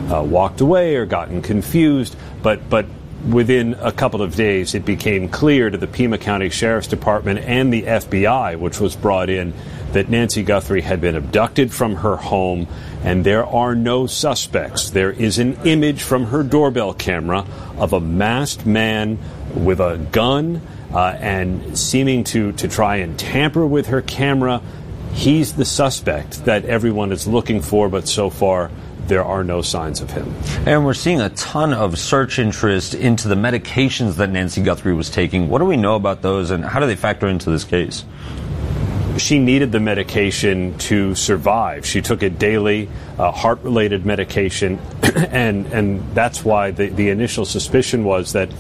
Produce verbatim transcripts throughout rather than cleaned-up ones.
uh, walked away or gotten confused, but but within a couple of days it became clear to the Pima County Sheriff's Department and the F B I, which was brought in, that Nancy Guthrie had been abducted from her home, and there are no suspects. There is an image from her doorbell camera of a masked man with a gun uh, and seeming to, to try and tamper with her camera. He's the suspect that everyone is looking for, but so far there are no signs of him. And we're seeing a ton of search interest into the medications that Nancy Guthrie was taking. What do we know about those, and how do they factor into this case? She needed the medication to survive. She took it daily, uh, heart-related medication, and and that's why the, the initial suspicion was that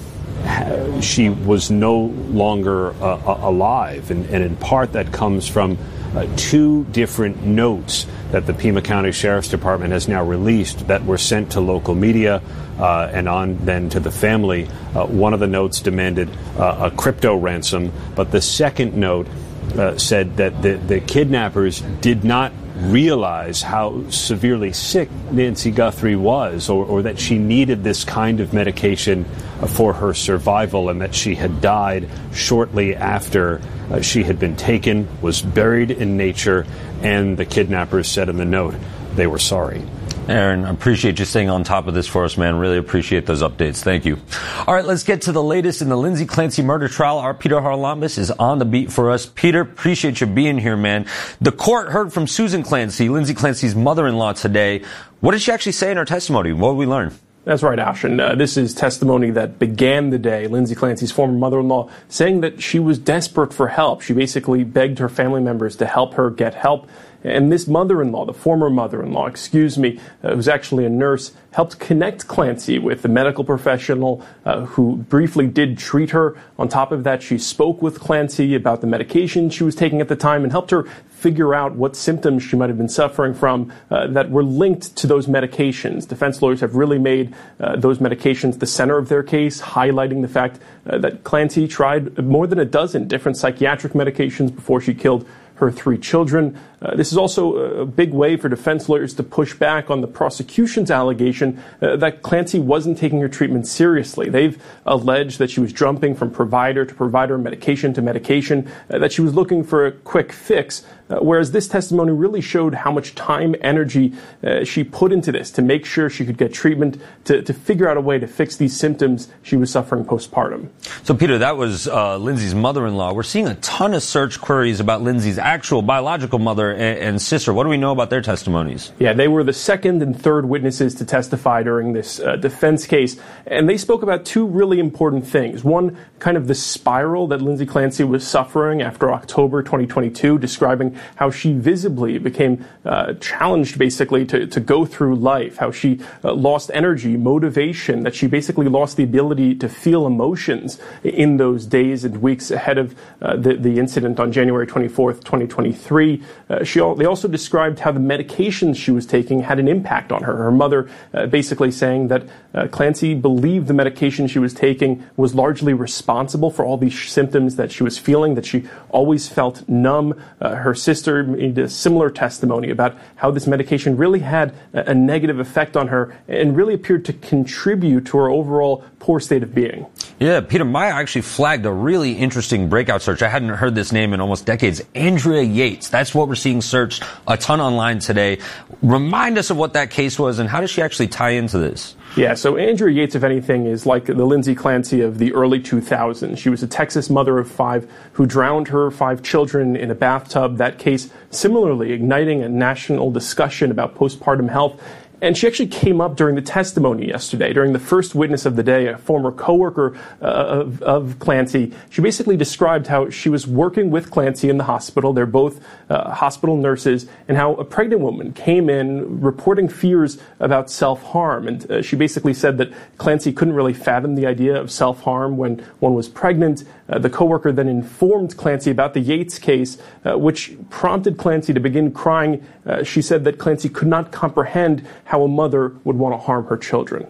she was no longer uh, alive. And, and in part that comes from uh, two different notes that the Pima County Sheriff's Department has now released that were sent to local media uh, and on then to the family. Uh, one of the notes demanded uh, a crypto ransom, but the second note Uh, said that the, the kidnappers did not realize how severely sick Nancy Guthrie was, or, or that she needed this kind of medication for her survival, and that she had died shortly after uh, she had been taken, was buried in nature, and the kidnappers said in the note they were sorry. Aaron, I appreciate you staying on top of this for us, man. Really appreciate those updates. Thank you. All right, let's get to the latest in the Lindsay Clancy murder trial. Our Peter Haralambous is on the beat for us. Peter, appreciate you being here, man. The court heard from Susan Clancy, Lindsay Clancy's mother-in-law, today. What did she actually say in her testimony? What did we learn? That's right, Ashton. Uh, this is testimony that began the day. Lindsay Clancy's former mother-in-law saying that she was desperate for help. She basically begged her family members to help her get help. And this mother-in-law, the former mother-in-law, excuse me, uh, who's actually a nurse, helped connect Clancy with the medical professional uh, who briefly did treat her. On top of that, she spoke with Clancy about the medication she was taking at the time and helped her figure out what symptoms she might have been suffering from uh, that were linked to those medications. Defense lawyers have really made uh, those medications the center of their case, highlighting the fact uh, that Clancy tried more than a dozen different psychiatric medications before she killed her three children. Uh, this is also a big way for defense lawyers to push back on the prosecution's allegation uh, that Clancy wasn't taking her treatment seriously. They've alleged that she was jumping from provider to provider, medication to medication, uh, that she was looking for a quick fix, uh, whereas this testimony really showed how much time, energy uh, she put into this to make sure she could get treatment, to, to figure out a way to fix these symptoms she was suffering postpartum. So, Peter, that was uh, Lindsay's mother-in-law. We're seeing a ton of search queries about Lindsay's actual biological mother and sister. What do we know about their testimonies? Yeah, they were the second and third witnesses to testify during this uh, defense case, and they spoke about two really important things. One, kind of the spiral that Lindsay Clancy was suffering after October twenty twenty-two, describing how she visibly became uh, challenged basically to, to go through life, how she uh, lost energy, motivation, that she basically lost the ability to feel emotions in those days and weeks ahead of uh, the, the incident on January twenty-fourth, twenty twenty-three. Uh, she, they also described how the medications she was taking had an impact on her. Her mother uh, basically saying that uh, Clancy believed the medication she was taking was largely responsible for all these symptoms that she was feeling, that she always felt numb. Uh, her sister made a similar testimony about how this medication really had a, a negative effect on her and really appeared to contribute to her overall poor state of being. Yeah, Peter, Maya actually flagged a really interesting breakout search. I hadn't heard this name in almost decades. Andrea Yates. That's what we're seeing searched a ton online today. Remind us of what that case was and how does she actually tie into this? Yeah, so Andrea Yates, if anything, is like the Lindsay Clancy of the early two thousands. She was a Texas mother of five who drowned her five children in a bathtub. That case similarly igniting a national discussion about postpartum health. And she actually came up during the testimony yesterday, during the first witness of the day, a former coworker uh, of, of Clancy. She basically described how she was working with Clancy in the hospital. They're both uh, hospital nurses, and how a pregnant woman came in reporting fears about self-harm. And uh, she basically said that Clancy couldn't really fathom the idea of self-harm when one was pregnant. Uh, the coworker then informed Clancy about the Yates case, uh, which prompted Clancy to begin crying. Uh, she said that Clancy could not comprehend how a mother would want to harm her children.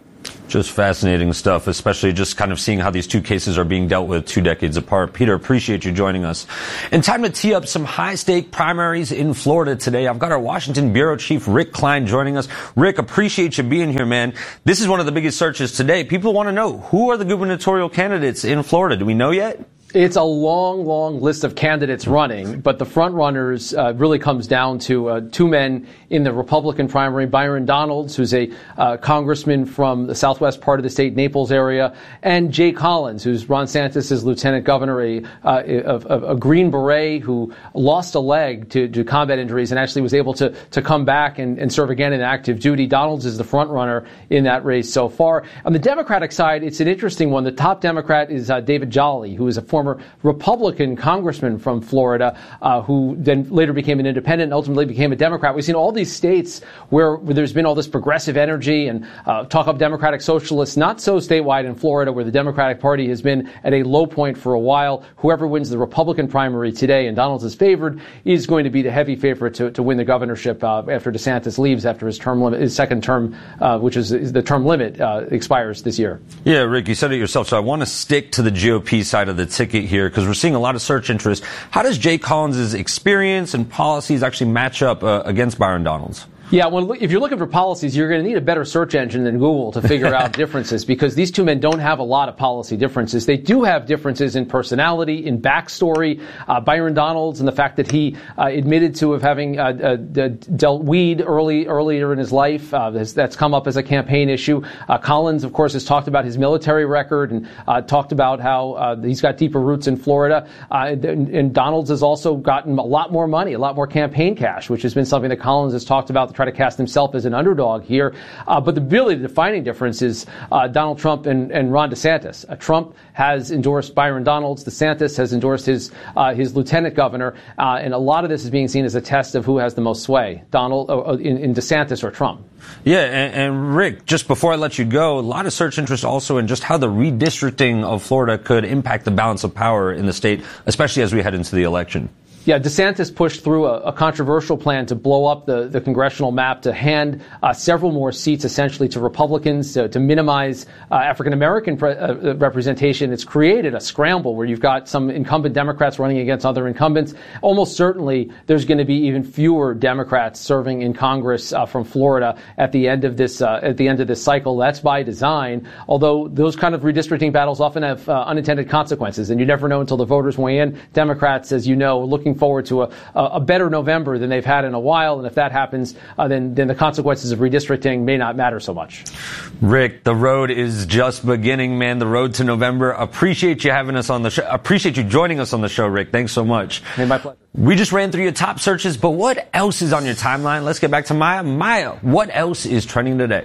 Just fascinating stuff, especially just kind of seeing how these two cases are being dealt with two decades apart. Peter, appreciate you joining us. And time to tee up some high-stake primaries in Florida today. I've got our Washington bureau chief, Rick Klein, joining us. Rick, appreciate you being here, man. This is one of the biggest searches today. People want to know, who are the gubernatorial candidates in Florida? Do we know yet? It's a long, long list of candidates running, but the front runners uh, really comes down to uh, two men in the Republican primary, Byron Donalds, who's a uh, congressman from the southwest part of the state, Naples area, and Jay Collins, who's Ron Santos' lieutenant governor, a, uh, a, a Green Beret who lost a leg to, to combat injuries and actually was able to, to come back and, and serve again in active duty. Donalds is the front runner in that race so far. On the Democratic side, it's an interesting one. The top Democrat is uh, David Jolly, who is a former former Republican congressman from Florida, uh, who then later became an independent and ultimately became a Democrat. We've seen all these states where, where there's been all this progressive energy and uh, talk of Democratic socialists, not so statewide in Florida, where the Democratic Party has been at a low point for a while. Whoever wins the Republican primary today, and Donalds is favored, is going to be the heavy favorite to, to win the governorship uh, after DeSantis leaves after his term limit, his second term, uh, which is, is the term limit, uh, expires this year. Yeah, Rick, you said it yourself. So I want to stick to the G O P side of the ticket here because we're seeing a lot of search interest. How does Jay Collins' experience and policies actually match up uh, against Byron Donalds? Yeah, well, if you're looking for policies, you're going to need a better search engine than Google to figure out differences, because these two men don't have a lot of policy differences. They do have differences in personality, in backstory. Uh, Byron Donalds and the fact that he uh, admitted to have having uh, uh, dealt weed early earlier in his life, uh, that's come up as a campaign issue. Uh, Collins, of course, has talked about his military record and uh, talked about how uh, he's got deeper roots in Florida. Uh, and, and Donalds has also gotten a lot more money, a lot more campaign cash, which has been something that Collins has talked about, try to cast himself as an underdog here. Uh, but the really the defining difference is uh, Donald Trump and, and Ron DeSantis. Uh, Trump has endorsed Byron Donalds. DeSantis has endorsed his uh, his lieutenant governor. Uh, and a lot of this is being seen as a test of who has the most sway, Donald uh, in, in DeSantis or Trump. Yeah, and, and Rick, just before I let you go, a lot of search interest also in just how the redistricting of Florida could impact the balance of power in the state, especially as we head into the election. Yeah, DeSantis pushed through a, a controversial plan to blow up the, the congressional map, to hand uh, several more seats essentially to Republicans, to, to minimize uh, African-American pre- uh, representation. It's created a scramble where you've got some incumbent Democrats running against other incumbents. Almost certainly there's going to be even fewer Democrats serving in Congress uh, from Florida at the end of this uh, at the end of this cycle. That's by design, although those kind of redistricting battles often have uh, unintended consequences, and you never know until the voters weigh in. Democrats, as you know, are looking forward to a, a better November than they've had in a while. And if that happens, uh, then, then the consequences of redistricting may not matter so much. Rick, the road is just beginning, man. The road to November. Appreciate you having us on the show. Appreciate you joining us on the show, Rick. Thanks so much. Hey, my pleasure. We just ran through your top searches, but what else is on your timeline? Let's get back to Maya. Maya, what else is trending today?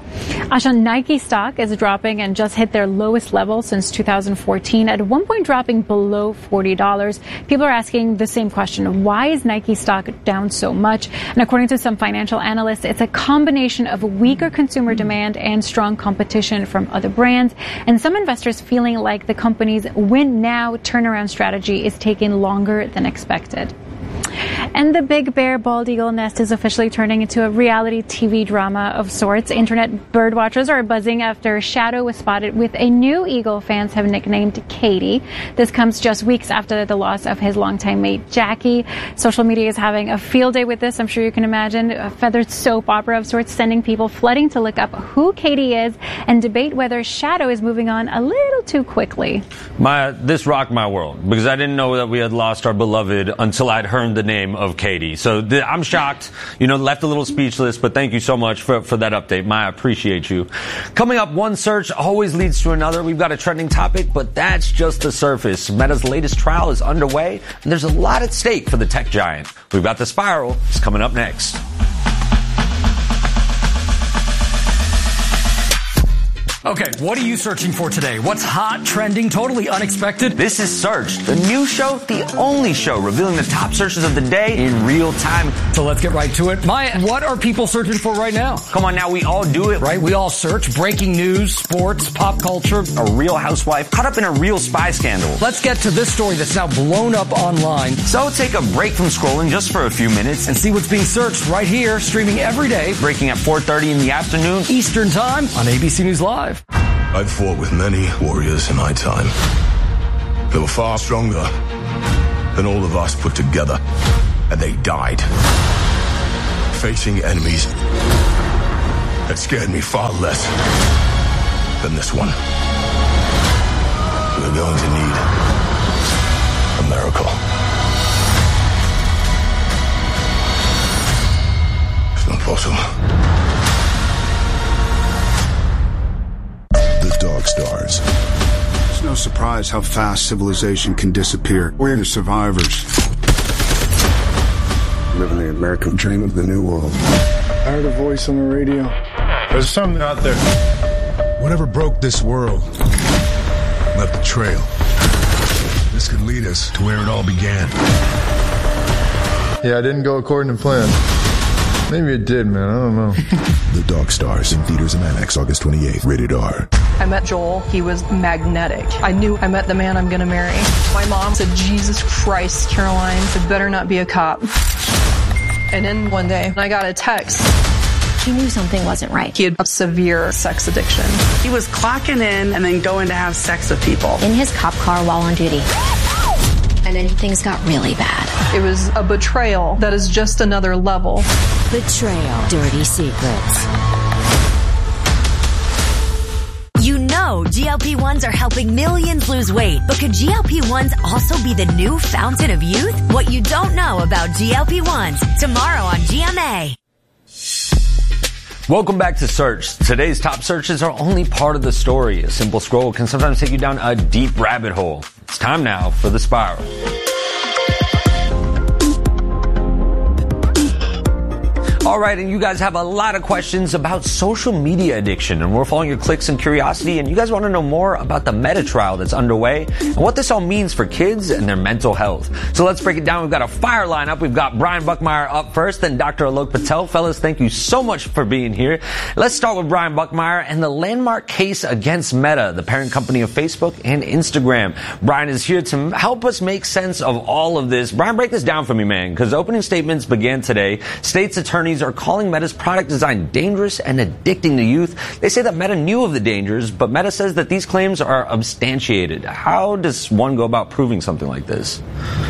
Asha, Nike stock is dropping and just hit their lowest level since two thousand fourteen, at one point dropping below forty dollars. People are asking the same question. Why is Nike stock down so much? And according to some financial analysts, it's a combination of weaker consumer demand and strong competition from other brands, and some investors feeling like the company's win now turnaround strategy is taking longer than expected. And the Big Bear Bald Eagle Nest is officially turning into a reality T V drama of sorts. Internet bird watchers are buzzing after Shadow was spotted with a new eagle fans have nicknamed Katie. This comes just weeks after the loss of his longtime mate, Jackie. Social media is having a field day with this, I'm sure you can imagine. A feathered soap opera of sorts, sending people flooding to look up who Katie is and debate whether Shadow is moving on a little too quickly. Maya, this rocked my world because I didn't know that we had lost our beloved until I'd heard the name of Katie. So th- I'm shocked, you know, left a little speechless, but thank you so much for, for that update. Maya, appreciate you. Coming up, one search always leads to another. We've got a trending topic, but that's just the surface. Meta's latest trial is underway, and there's a lot at stake for the tech giant. We've got The Spiral. It's coming up next. Okay, what are you searching for today? What's hot, trending, totally unexpected? This is Searched, the new show, the only show revealing the top searches of the day in real time. So let's get right to it. Maya, what are people searching for right now? Come on now, we all do it. Right, we all search breaking news, sports, pop culture. A real housewife caught up in a real spy scandal. Let's get to this story that's now blown up online. So take a break from scrolling just for a few minutes and see what's being searched right here, streaming every day. Breaking at four thirty in the afternoon. Eastern Time on A B C News Live. I've fought with many warriors in my time. They were far stronger than all of us put together, and they died facing enemies that scared me far less than this one. We're going to need a miracle. It's not possible. The Dog Stars. It's no surprise how fast civilization can disappear. We're the survivors. Living the American dream of the new world. I heard a voice on the radio. There's something out there. Whatever broke this world left a trail. This could lead us to where it all began. Yeah, I didn't go according to plan. Maybe it did, man. I don't know. The Dog Stars in theaters and IMAX August twenty-eighth. Rated R. I met Joel. He was magnetic. I knew I met the man I'm going to marry. My mom said, Jesus Christ, Caroline, it better not be a cop. And then one day, I got a text. He knew something wasn't right. He had a severe sex addiction. He was clocking in and then going to have sex with people. In his cop car while on duty. And then things got really bad. It was a betrayal that is just another level. Betrayal. Dirty secrets. You know G L P ones are helping millions lose weight, but could G L P ones also be the new fountain of youth? What you don't know about G L P ones, tomorrow on G M A. Welcome back to Search. Today's top searches are only part of the story. A simple scroll can sometimes take you down a deep rabbit hole. It's time now for The Spiral. All right, and you guys have a lot of questions about social media addiction, and we're following your clicks and curiosity, and you guys want to know more about the Meta trial that's underway and what this all means for kids and their mental health. So let's break it down. We've got a fire lineup. We've got Brian Buckmeyer up first, then Doctor Alok Patel. Fellas, thank you so much for being here. Let's start with Brian Buckmeyer and the landmark case against Meta, the parent company of Facebook and Instagram. Brian is here to help us make sense of all of this. Brian, break this down for me, man, because opening statements began today. States attorneys are calling Meta's product design dangerous and addicting to youth. They say that Meta knew of the dangers, but Meta says that these claims are substantiated. How does one go about proving something like this?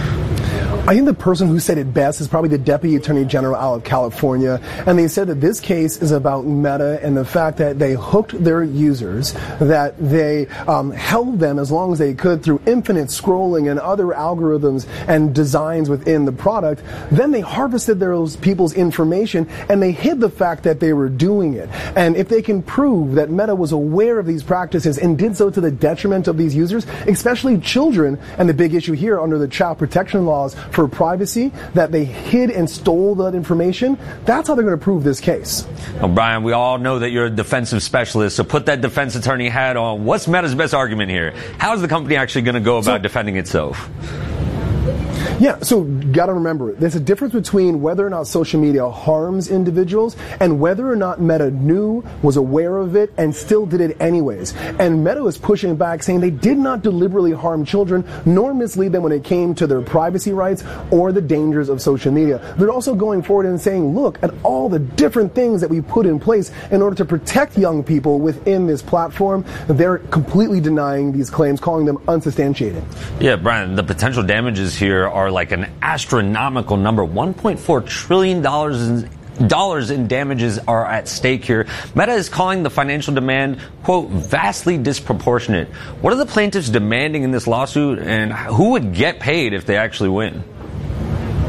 I think the person who said it best is probably the Deputy Attorney General out of California, and they said that this case is about Meta and the fact that they hooked their users, that they um, held them as long as they could through infinite scrolling and other algorithms and designs within the product. Then they harvested those people's information and they hid the fact that they were doing it. And if they can prove that Meta was aware of these practices and did so to the detriment of these users, especially children, and the big issue here under the child protection laws for privacy, that they hid and stole that information, that's how they're going to prove this case. Well, Brian, we all know that you're a defensive specialist, so put that defense attorney hat on. What's Meta's best argument here? How is the company actually going to go about so, defending itself? Yeah, so gotta remember, there's a difference between whether or not social media harms individuals and whether or not Meta knew, was aware of it, and still did it anyways. And Meta is pushing back, saying they did not deliberately harm children, nor mislead them when it came to their privacy rights or the dangers of social media. They're also going forward and saying, look at all the different things that we put in place in order to protect young people within this platform. They're completely denying these claims, calling them unsubstantiated. Yeah, Brian, the potential damages here are like an astronomical number. one point four trillion dollars in dollars in damages are at stake here. Meta is calling the financial demand, quote, vastly disproportionate. What are the plaintiffs demanding in this lawsuit, and who would get paid if they actually win?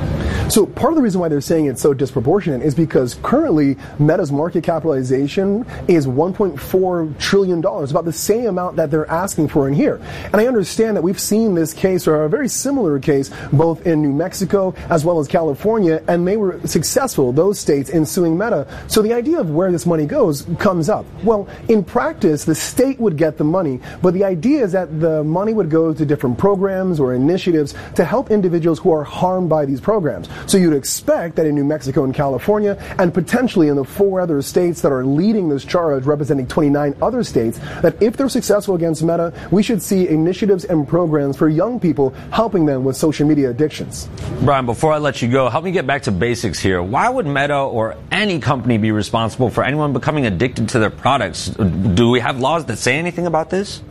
So part of the reason why they're saying it's so disproportionate is because currently Meta's market capitalization is one point four trillion dollars, about the same amount that they're asking for in here. And I understand that we've seen this case, or a very similar case, both in New Mexico as well as California, and they were successful, those states, in suing Meta. So the idea of where this money goes comes up. Well, in practice, the state would get the money, but the idea is that the money would go to different programs or initiatives to help individuals who are harmed by these programs. So you'd expect that in New Mexico and California, and potentially in the four other states that are leading this charge, representing twenty-nine other states, that if they're successful against Meta, we should see initiatives and programs for young people helping them with social media addictions. Brian, before I let you go, help me get back to basics here. Why would Meta or any company be responsible for anyone becoming addicted to their products? Do we have laws that say anything about this?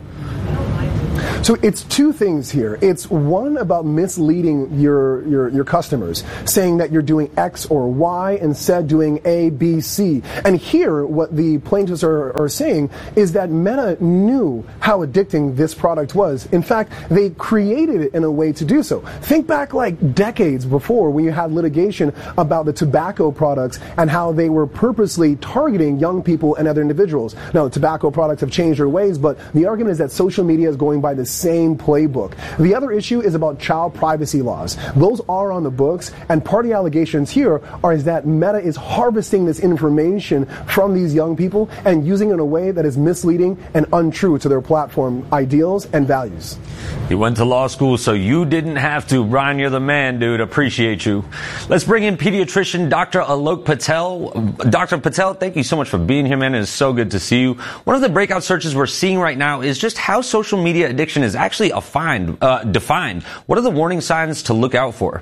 So it's two things here. It's one about misleading your, your, your customers, saying that you're doing X or Y instead doing A, B, C. And here, what the plaintiffs are, are saying is that Meta knew how addicting this product was. In fact, they created it in a way to do so. Think back like decades before when you had litigation about the tobacco products and how they were purposely targeting young people and other individuals. Now, tobacco products have changed their ways, but the argument is that social media is going by the same playbook. The other issue is about child privacy laws. Those are on the books, and part of the allegations here are is that Meta is harvesting this information from these young people and using it in a way that is misleading and untrue to their platform ideals and values. You went to law school, so you didn't have to. Brian, you're the man, dude. Appreciate you. Let's bring in pediatrician Doctor Alok Patel. Doctor Patel, thank you so much for being here, man. It is so good to see you. One of the breakout searches we're seeing right now is just how social media addiction is actually a find, uh, defined. What are the warning signs to look out for?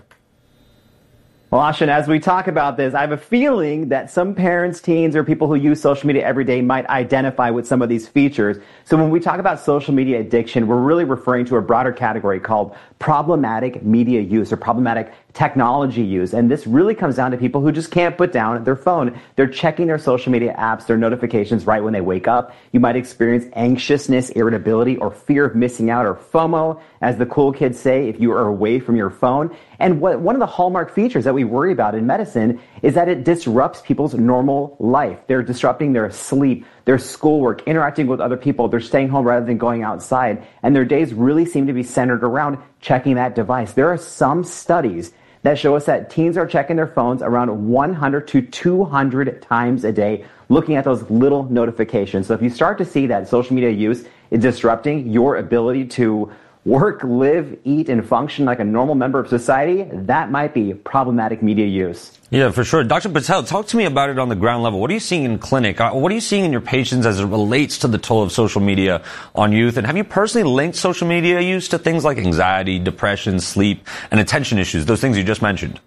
Well, Ashan, as we talk about this, I have a feeling that some parents, teens, or people who use social media every day might identify with some of these features. So when we talk about social media addiction, we're really referring to a broader category called problematic media use or problematic technology use. And this really comes down to people who just can't put down their phone. They're checking their social media apps, their notifications right when they wake up. You might experience anxiousness, irritability, or fear of missing out, or FOMO, as the cool kids say, if you are away from your phone. And what, one of the hallmark features that we worry about in medicine is that it disrupts people's normal life. They're disrupting their sleep, their schoolwork, interacting with other people. They're staying home rather than going outside. And their days really seem to be centered around checking that device. There are some studies that show us that teens are checking their phones around one hundred to two hundred times a day, looking at those little notifications. So if you start to see that social media use is disrupting your ability to work, live, eat, and function like a normal member of society, that might be problematic media use. Yeah, for sure. Doctor Patel, talk to me about it on the ground level. What are you seeing in clinic? What are you seeing in your patients as it relates to the toll of social media on youth? And have you personally linked social media use to things like anxiety, depression, sleep, and attention issues, those things you just mentioned?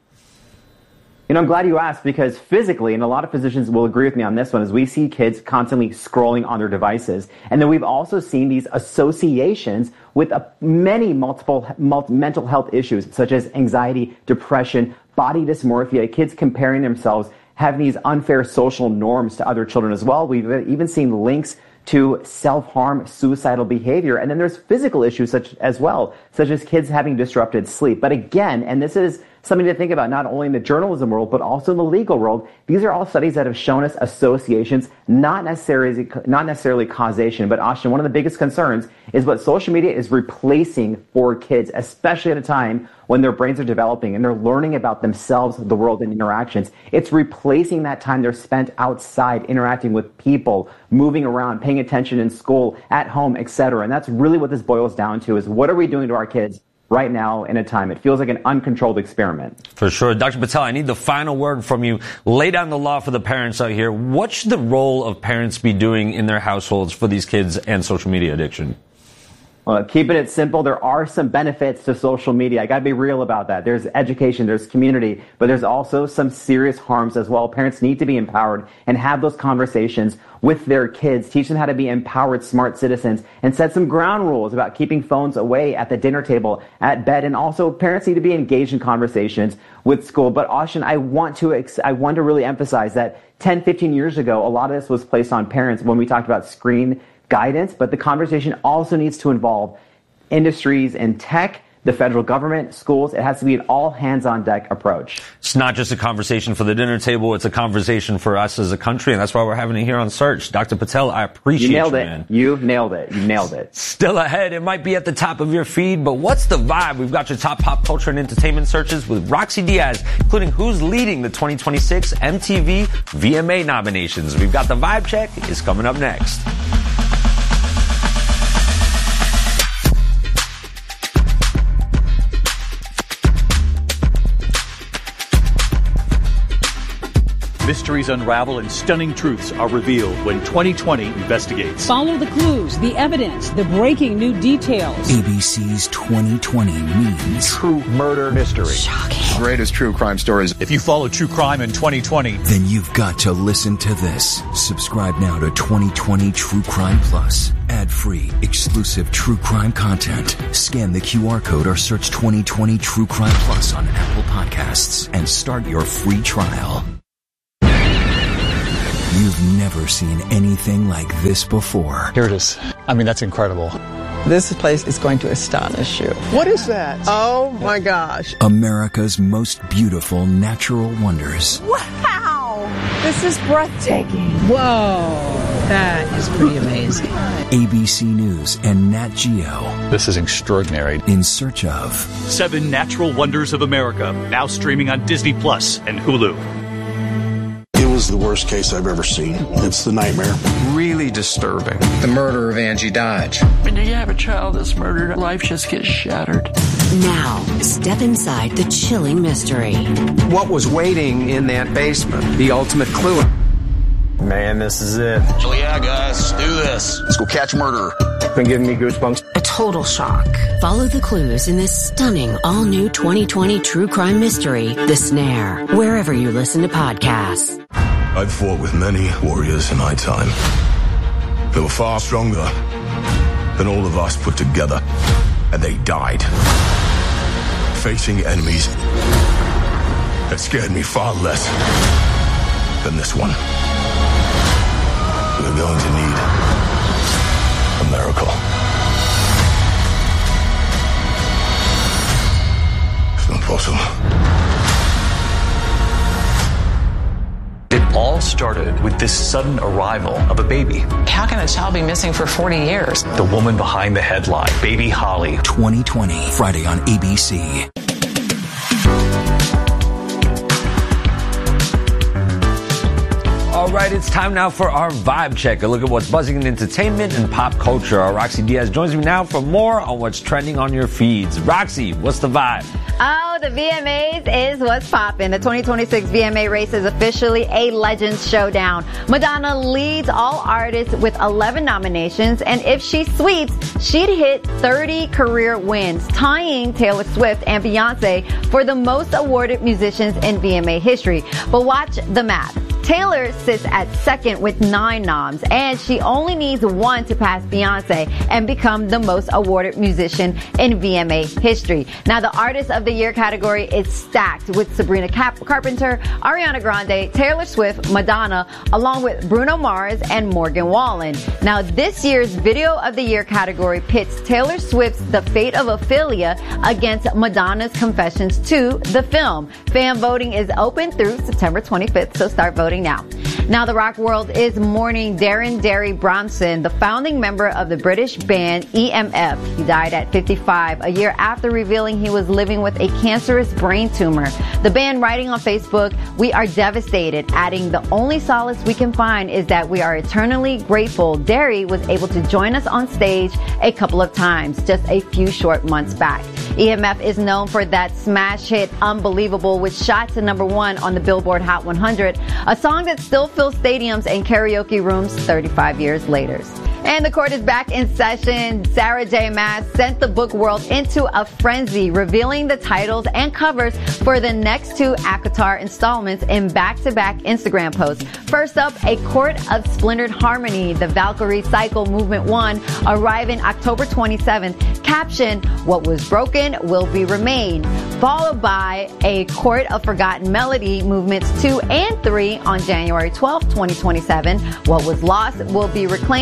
You know, I'm glad you asked, because physically, and a lot of physicians will agree with me on this one, is we see kids constantly scrolling on their devices. And then we've also seen these associations with a, many multiple multi, mental health issues, such as anxiety, depression, body dysmorphia, kids comparing themselves, having these unfair social norms to other children as well. We've even seen links to self-harm, suicidal behavior. And then there's physical issues such as well, such as kids having disrupted sleep. But again, and this is something to think about not only in the journalism world, but also in the legal world, these are all studies that have shown us associations, not necessarily, not necessarily causation. But Ashton, one of the biggest concerns is what social media is replacing for kids, especially at a time when their brains are developing and they're learning about themselves, the world, and interactions. It's replacing that time they're spent outside interacting with people, moving around, paying attention in school, at home, et cetera. And that's really what this boils down to, is what are we doing to our kids right now in a time? It feels like an uncontrolled experiment. For sure. Doctor Patel, I need the final word from you. Lay down the law for the parents out here. What should the role of parents be doing in their households for these kids and social media addiction? Well, keeping it simple, there are some benefits to social media. I got to be real about that. There's education, there's community, but there's also some serious harms as well. Parents need to be empowered and have those conversations with their kids, teach them how to be empowered, smart citizens, and set some ground rules about keeping phones away at the dinner table, at bed. And also, parents need to be engaged in conversations with school. But Austin, I want to ex- I want to really emphasize that ten, fifteen years ago, a lot of this was placed on parents when we talked about screen guidance, but the conversation also needs to involve industries and tech, the federal government, schools. It has to be an all-hands-on-deck approach. It's not just a conversation for the dinner table. It's a conversation for us as a country, and that's why we're having it here on Search. Doctor Patel, I appreciate you, nailed you it. man. You nailed it. You nailed it. Still ahead. It might be at the top of your feed, but what's the vibe? We've got your top pop culture and entertainment searches with Roxy Diaz, including who's leading the twenty twenty-six M T V V M A nominations. We've got the vibe check. It's coming up next. Mysteries unravel and stunning truths are revealed when twenty twenty investigates. Follow the clues, the evidence, the breaking new details. A B C's twenty twenty means true murder mystery. Shocking. Greatest true crime stories. If you follow true crime in twenty twenty, then you've got to listen to this. Subscribe now to twenty twenty True Crime Plus. Ad-free, exclusive true crime content. Scan the Q R code or search twenty twenty True Crime Plus on Apple Podcasts and start your free trial. You've never seen anything like this before. Here it is. I mean, that's incredible. This place is going to astonish you. What is that? Oh my gosh. America's most beautiful natural wonders. Wow! This is breathtaking. Whoa! That is pretty amazing. A B C News and Nat Geo. This is extraordinary. In search of Seven Natural Wonders of America, now streaming on Disney Plus and Hulu. It was the worst case I've ever seen. It's the nightmare. Really disturbing. The murder of Angie Dodge. When you have a child that's murdered, life just gets shattered. Now, step inside the chilling mystery. What was waiting in that basement? The ultimate clue. Man, this is it. So yeah, guys, let's do this. Let's go catch murderer. Been giving me goosebumps. A total shock. Follow the clues in this stunning all-new twenty twenty true crime mystery, The Snare, wherever you listen to podcasts. I've fought with many warriors in my time. They were far stronger than all of us put together, and they died facing enemies that scared me far less than this one. We're going to need a miracle. It's not possible. It all started with this sudden arrival of a baby. How can a child be missing for forty years? The woman behind the headline, Baby Holly. twenty twenty, Friday on A B C. All right, it's time now for our vibe check. A look at what's buzzing in entertainment and pop culture. Our Roxy Diaz joins me now for more on what's trending on your feeds. Roxy, what's the vibe? Oh, the V M As is what's popping. The twenty twenty-six V M A race is officially a Legends Showdown. Madonna leads all artists with eleven nominations, and if she sweeps, she'd hit thirty career wins, tying Taylor Swift and Beyonce for the most awarded musicians in V M A history. But watch the math. Taylor sits at second with nine noms, and she only needs one to pass Beyonce and become the most awarded musician in V M A history. Now, the Artist of the Year category is stacked with Sabrina Cap- Carpenter, Ariana Grande, Taylor Swift, Madonna, along with Bruno Mars and Morgan Wallen. Now, this year's Video of the Year category pits Taylor Swift's The Fate of Ophelia against Madonna's Confessions two, the film. Fan voting is open through September twenty-fifth, so start voting now. Now, the rock world is mourning Darren Derry Bronson, the founding member of the British band E M F. He died at fifty-five, a year after revealing he was living with a cancerous brain tumor. The band writing on Facebook, "We are devastated," adding, "The only solace we can find is that we are eternally grateful Derry was able to join us on stage a couple of times just a few short months back." E M F is known for that smash hit Unbelievable, which shot to number one on the Billboard Hot one hundred, a song that still fills stadiums and karaoke rooms thirty-five years later. And the court is back in session. Sarah J. Maas sent the book world into a frenzy, revealing the titles and covers for the next two ACOTAR installments in back-to-back Instagram posts. First up, A Court of Splintered Harmony, the Valkyrie Cycle Movement one, arriving October twenty-seventh. Caption, "What was broken will be remain." Followed by A Court of Forgotten Melody, Movements two and three on January twelfth, twenty twenty-seven. What was lost will be reclaimed.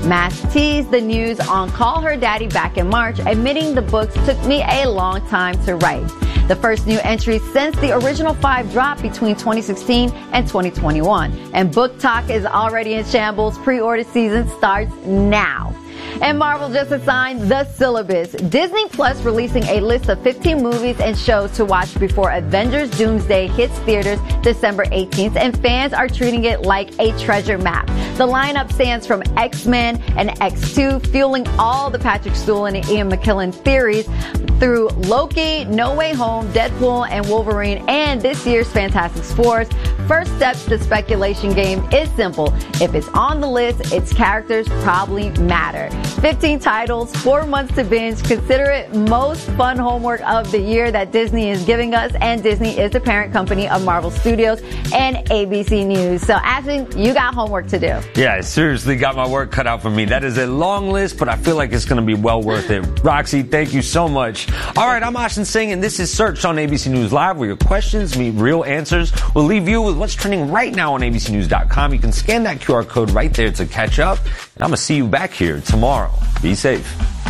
Mask teased the news on Call Her Daddy back in March, admitting the books took me a long time to write. The first new entry since the original five dropped between twenty sixteen and twenty twenty-one. And Book Talk is already in shambles. Pre-order season starts now. And Marvel just assigned The Syllabus. Disney Plus releasing a list of fifteen movies and shows to watch before Avengers Doomsday hits theaters December eighteenth, and fans are treating it like a treasure map. The lineup stands from X-Men and X two, fueling all the Patrick Stewart and Ian McKellen theories through Loki, No Way Home, Deadpool, and Wolverine, and this year's Fantastic Four. First steps to speculation game is simple. If it's on the list, its characters probably matter. fifteen titles, four months to binge. Consider it most fun homework of the year that Disney is giving us, and Disney is the parent company of Marvel Studios and A B C News. So, Ashton, you got homework to do. Yeah, I seriously got my work cut out for me. That is a long list, but I feel like it's going to be well worth it. Roxy, thank you so much. All right, I'm Ashton Singh, and this is Searched on A B C News Live, where your questions meet real answers. We'll leave you with what's trending right now on A B C News dot com. You can scan that Q R code right there to catch up, and I'm going to see you back here tomorrow. Be safe.